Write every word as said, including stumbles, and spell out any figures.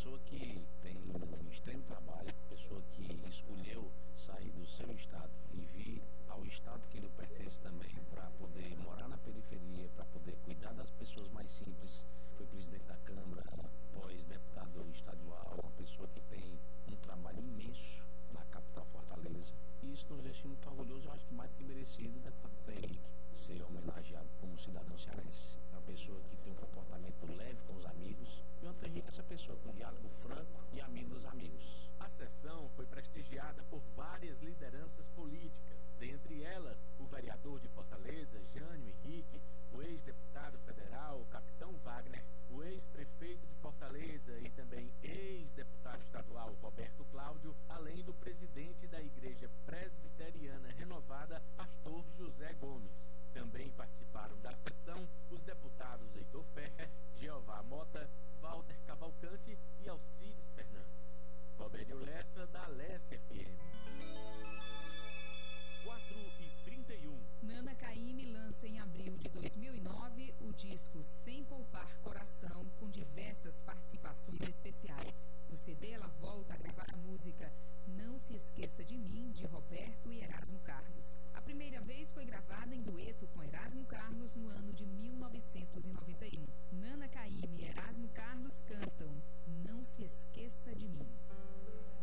pessoa que tem um extremo trabalho, pessoa que escolheu sair do seu estado e vir ao estado que lhe pertence também,